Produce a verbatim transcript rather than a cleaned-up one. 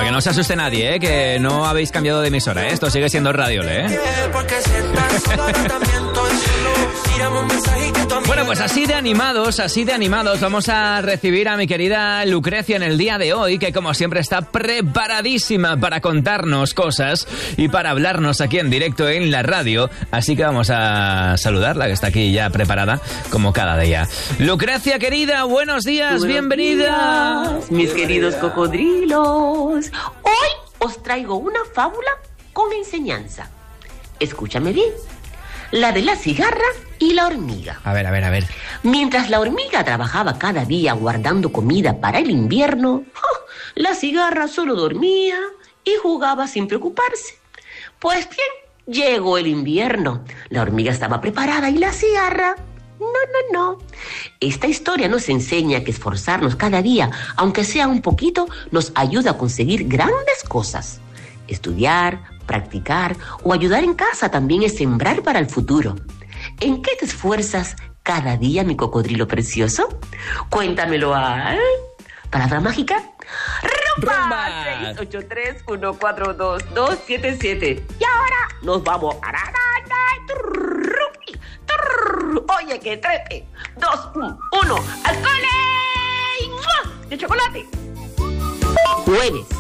que no se asuste nadie, ¿eh? Que no habéis cambiado de emisora, ¿eh? Esto sigue siendo Radio Le, ¿eh? Bueno, pues así de animados, así de animados vamos a recibir a mi querida Lucrecia en el día de hoy, que como siempre está preparadísima para contarnos cosas y para hablarnos aquí en directo en la radio. Así que vamos a saludarla, que está aquí ya preparada como cada día. Lucrecia, querida, buenos días, buenos bienvenida. Días, mis queridos cocodrilos. Hoy os traigo una fábula con enseñanza. Escúchame bien. La de la cigarra y la hormiga. A ver, a ver, a ver. Mientras la hormiga trabajaba cada día guardando comida para el invierno, ¡oh!, la cigarra solo dormía y jugaba sin preocuparse. Pues bien, llegó el invierno. La hormiga estaba preparada y la cigarra... No, no, no. Esta historia nos enseña que esforzarnos cada día, aunque sea un poquito, nos ayuda a conseguir grandes cosas. Estudiar, practicar o ayudar en casa también es sembrar para el futuro. ¿En qué te esfuerzas cada día, mi cocodrilo precioso? Cuéntamelo a... ¿Palabra mágica? ¡Rumba! seis ocho tres, uno cuatro dos, dos siete siete. Y ahora nos vamos a... Oye, que trepe. Dos, uno, al cole. ¡Mua! De chocolate. Jueves.